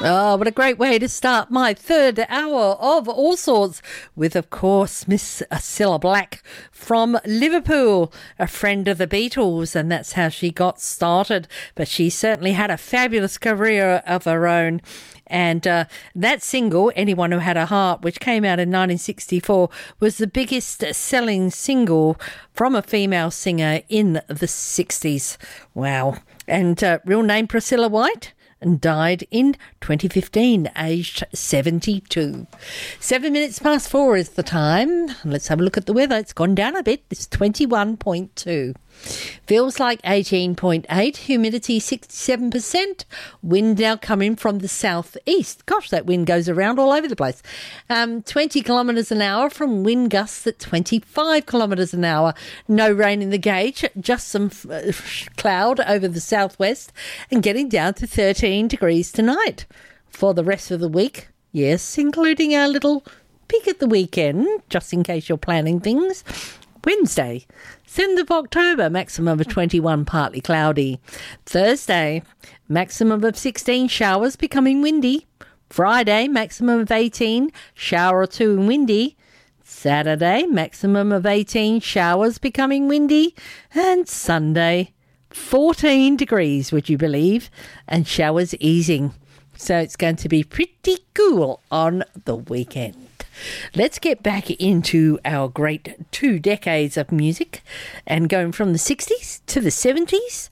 Oh, what a great way to start my third hour of All Sorts with, of course, Miss Cilla Black from Liverpool, a friend of the Beatles, and that's how she got started. But she certainly had a fabulous career of her own. And that single, Anyone Who Had a Heart, which came out in 1964, was the biggest selling single from a female singer in the 60s. Wow. And real name Priscilla White, and died in 2015, aged 72. 7 minutes past 4 is the time. Let's have a look at the weather. It's gone down a bit. It's 21.2. Feels like 18.8. Humidity 67%. Wind now coming from the southeast. Gosh, that wind goes around all over the place. 20 kilometres an hour from wind gusts at 25 kilometres an hour. No rain in the gauge, just some cloud over the southwest, and getting down to 13 degrees tonight. For the rest of the week, yes, including our little peek at the weekend, just in case you're planning things. Wednesday, 7th of October, maximum of 21, partly cloudy. Thursday, maximum of 16, showers becoming windy. Friday, maximum of 18, shower or two and windy. Saturday, maximum of 18, showers becoming windy. And Sunday, 14 degrees, would you believe, and showers easing. So it's going to be pretty cool on the weekend. Let's get back into our great 2 decades of music and going from the 60s to the 70s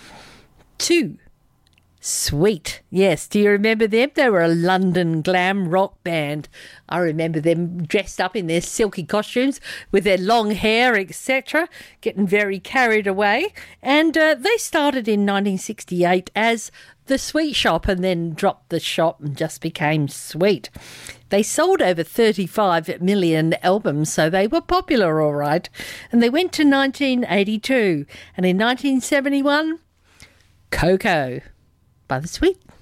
to Sweet. Yes, do you remember them? They were a London glam rock band. I remember them dressed up in their silky costumes with their long hair, etc., getting very carried away. And they started in 1968 as The Sweet Shop and then dropped the shop and just became Sweet. They sold over 35 million albums, so they were popular, all right. And they went to 1982. And in 1971, Coco by The Sweet.